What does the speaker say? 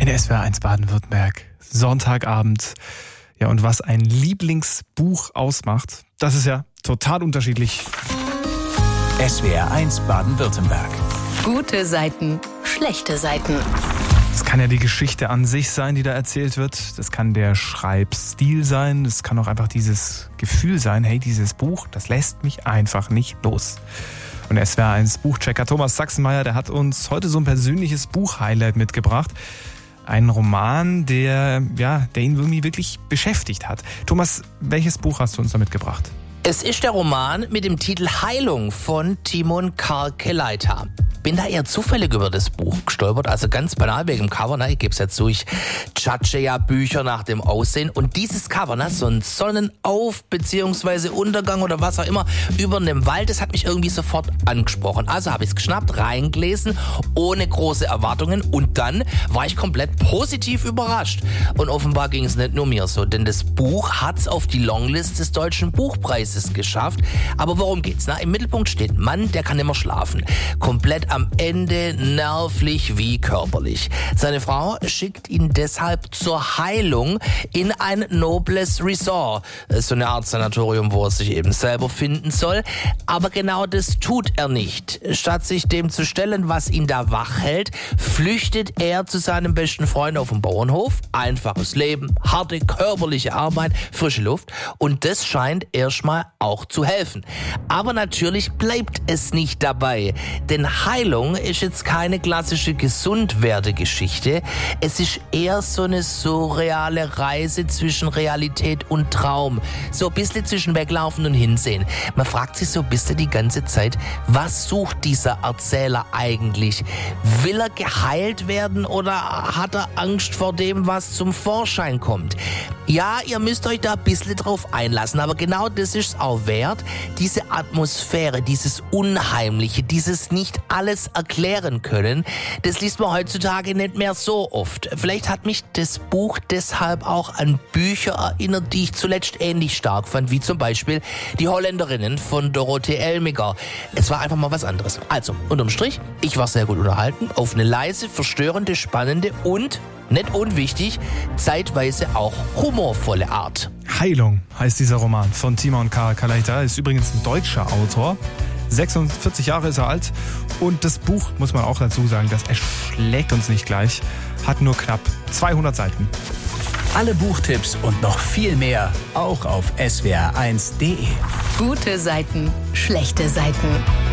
Der SWR1 Baden-Württemberg. Sonntagabend. Ja, und was ein Lieblingsbuch ausmacht, das ist ja total unterschiedlich. SWR1 Baden-Württemberg. Gute Seiten, schlechte Seiten. Das kann ja die Geschichte an sich sein, die da erzählt wird. Das kann der Schreibstil sein. Das kann auch einfach dieses Gefühl sein, hey, dieses Buch, das lässt mich einfach nicht los. Und der SWR1 Buchchecker Thomas Sachsenmeier, der hat uns heute so ein persönliches Buch-Highlight mitgebracht. Ein Roman, der ihn irgendwie wirklich beschäftigt hat. Thomas, welches Buch hast du uns da mitgebracht? Es ist der Roman mit dem Titel Heilung von Timon Karkeleita. Bin da eher zufällig über das Buch gestolpert, also ganz banal wegen dem Cover. Ich gebe es ja zu, ich judge ja Bücher nach dem Aussehen. Und dieses Cover, so ein Sonnenauf- bzw. Untergang oder was auch immer über einem Wald, das hat mich irgendwie sofort angesprochen. Also habe ich es geschnappt, reingelesen, ohne große Erwartungen. Und dann war ich komplett positiv überrascht. Und offenbar ging es nicht nur mir so, denn das Buch hat es auf die Longlist des Deutschen Buchpreises geschafft. Aber worum geht's? Im Mittelpunkt steht ein Mann, der kann immer schlafen. Komplett am Ende nervlich wie körperlich. Seine Frau schickt ihn deshalb zur Heilung in ein nobles Resort. So eine Art Sanatorium, wo er sich eben selber finden soll. Aber genau das tut er nicht. Statt sich dem zu stellen, was ihn da wach hält, flüchtet er zu seinem besten Freund auf dem Bauernhof. Einfaches Leben, harte körperliche Arbeit, frische Luft. Und das scheint erstmal auch zu helfen. Aber natürlich bleibt es nicht dabei. Denn Heilung ist jetzt keine klassische Gesundwerdegeschichte. Es ist eher so eine surreale Reise zwischen Realität und Traum. So ein bisschen zwischen Weglaufen und Hinsehen. Man fragt sich so ein bisschen die ganze Zeit, was sucht dieser Erzähler eigentlich? Will er geheilt werden oder hat er Angst vor dem, was zum Vorschein kommt? Ja, ihr müsst euch da ein bisschen drauf einlassen, aber genau das ist es auch wert. Diese Atmosphäre, dieses Unheimliche, dieses nicht alles erklären können, das liest man heutzutage nicht mehr so oft. Vielleicht hat mich das Buch deshalb auch an Bücher erinnert, die ich zuletzt ähnlich stark fand, wie zum Beispiel Die Holländerinnen von Dorothee Elmiger. Es war einfach mal was anderes. Also, unterm Strich, ich war sehr gut unterhalten, auf eine leise, verstörende, spannende und, nicht unwichtig, zeitweise auch humorvolle Art. Heilung heißt dieser Roman von Timon Karkeleita. Ist übrigens ein deutscher Autor. 46 Jahre ist er alt. Und das Buch, muss man auch dazu sagen, das erschlägt uns nicht gleich, hat nur knapp 200 Seiten. Alle Buchtipps und noch viel mehr auch auf swr1.de. Gute Seiten, schlechte Seiten.